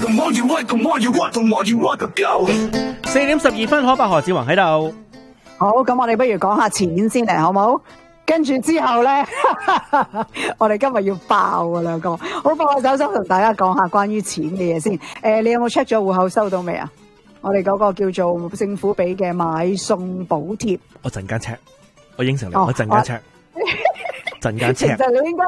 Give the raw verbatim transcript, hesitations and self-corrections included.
四點十二分，可伯何志宏喺度。 好，咁我哋不如講下錢先嚟，好冇？跟住之後咧，我哋今日要爆啊兩個。好，放我手手同大家講下關於錢嘅嘢先。誒、呃，你有冇 check 咗戶口收到未啊？我哋嗰個叫做政府俾嘅買餸補貼。 我陣間 check，我應承你， 哦、 我陣間 check，陣間 check。 其實你應該。